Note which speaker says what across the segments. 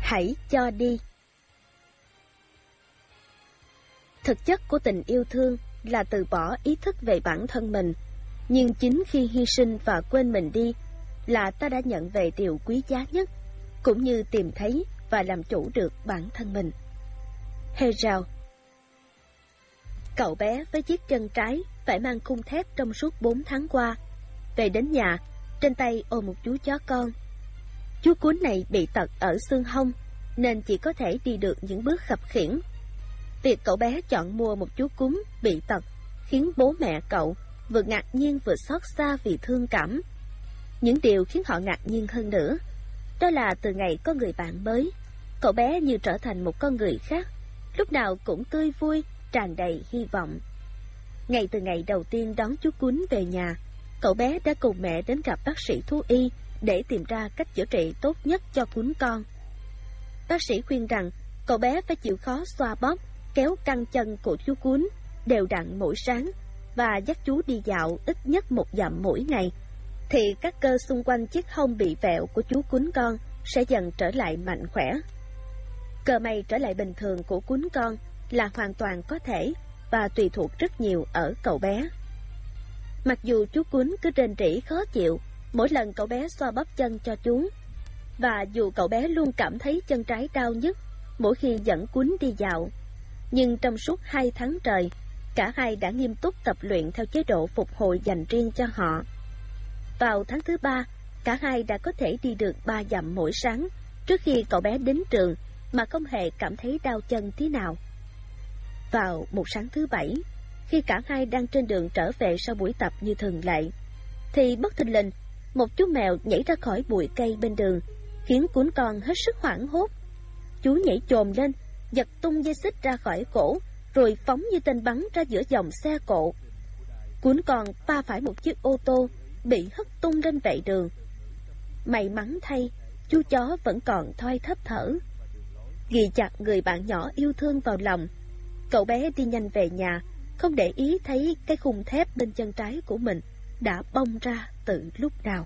Speaker 1: Hãy cho đi. Thực chất của tình yêu thương là từ bỏ ý thức về bản thân mình, nhưng chính khi hy sinh và quên mình đi là ta đã nhận về điều quý giá nhất, cũng như tìm thấy và làm chủ được bản thân mình. Hezell. Cậu bé với chiếc chân trái phải mang khung thép trong suốt 4 tháng qua. Về đến nhà, trên tay ôm một chú chó con. Chú cún này bị tật ở xương hông, nên chỉ có thể đi được những bước khập khiễng. Việc cậu bé chọn mua một chú cún bị tật khiến bố mẹ cậu vừa ngạc nhiên vừa xót xa vì thương cảm. Những điều khiến họ ngạc nhiên hơn nữa, đó là từ ngày có người bạn mới, cậu bé như trở thành một con người khác, lúc nào cũng tươi vui, tràn đầy hy vọng. Ngay từ ngày đầu tiên đón chú cún về nhà, cậu bé đã cùng mẹ đến gặp bác sĩ thú y để tìm ra cách chữa trị tốt nhất cho cún con. Bác sĩ khuyên rằng cậu bé phải chịu khó xoa bóp, kéo căng chân của chú cún đều đặn mỗi sáng và dắt chú đi dạo ít nhất 1 dặm mỗi ngày, thì các cơ xung quanh chiếc hông bị vẹo của chú cún con sẽ dần trở lại mạnh khỏe. Cơ may trở lại bình thường của cún con là hoàn toàn có thể và tùy thuộc rất nhiều ở cậu bé. Mặc dù chú cún cứ rên rỉ khó chịu mỗi lần cậu bé xoa bóp chân cho chú, và dù cậu bé luôn cảm thấy chân trái đau nhức mỗi khi dẫn cún đi dạo, nhưng trong suốt 2 tháng trời, cả hai đã nghiêm túc tập luyện theo chế độ phục hồi dành riêng cho họ. Vào tháng thứ 3, cả hai đã có thể đi được 3 dặm mỗi sáng trước khi cậu bé đến trường mà không hề cảm thấy đau chân tí nào. Vào một sáng thứ 7, khi cả hai đang trên đường trở về sau buổi tập như thường lệ, thì bất thình lình một chú mèo nhảy ra khỏi bụi cây bên đường, khiến cún con hết sức hoảng hốt. Chú nhảy chồm lên, giật tung dây xích ra khỏi cổ, rồi phóng như tên bắn ra giữa dòng xe cộ. Cún con va phải một chiếc ô tô, bị hất tung lên vệ đường. May mắn thay, chú chó vẫn còn thoi thóp thở. Ghi chặt người bạn nhỏ yêu thương vào lòng, cậu bé đi nhanh về nhà, không để ý thấy cái khung thép bên chân trái của mình đã bong ra từ lúc nào.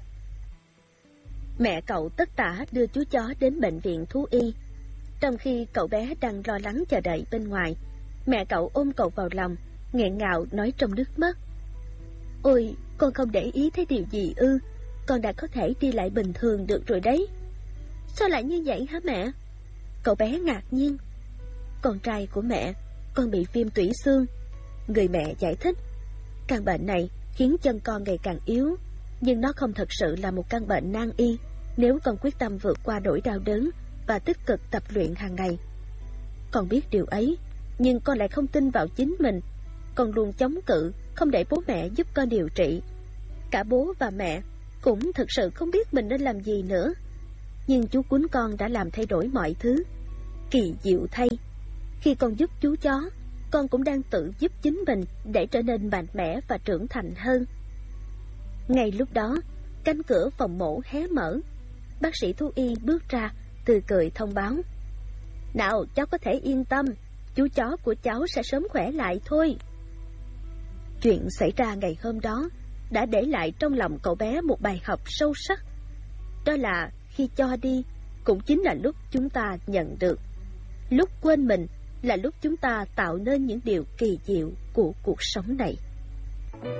Speaker 1: Mẹ cậu tất tả đưa chú chó đến bệnh viện thú y. Trong khi cậu bé đang lo lắng chờ đợi bên ngoài, mẹ cậu ôm cậu vào lòng, nghẹn ngào nói trong nước mắt: "Ôi, con không để ý thấy điều gì ư? Con đã có thể đi lại bình thường được rồi đấy." "Sao lại như vậy hả mẹ?" Cậu bé ngạc nhiên. "Con trai của mẹ, con bị viêm tủy xương." Người mẹ giải thích: "Căn bệnh này khiến chân con ngày càng yếu, nhưng nó không thật sự là một căn bệnh nan y nếu con quyết tâm vượt qua nỗi đau đớn và tích cực tập luyện hàng ngày." Con biết điều ấy, nhưng con lại không tin vào chính mình. Con luôn chống cự, không để bố mẹ giúp con điều trị. Cả bố và mẹ cũng thực sự không biết mình nên làm gì nữa. Nhưng chú cún con đã làm thay đổi mọi thứ. Kỳ diệu thay, khi con giúp chú chó, con cũng đang tự giúp chính mình để trở nên mạnh mẽ và trưởng thành hơn. Ngay lúc đó, cánh cửa phòng mổ hé mở. Bác sĩ thú y bước ra, tươi cười thông báo: "Nào, cháu có thể yên tâm, chú chó của cháu sẽ sớm khỏe lại thôi." Chuyện xảy ra ngày hôm đó đã để lại trong lòng cậu bé một bài học sâu sắc. Đó là khi cho đi cũng chính là lúc chúng ta nhận được. Lúc quên mình là lúc chúng ta tạo nên những điều kỳ diệu của cuộc sống này.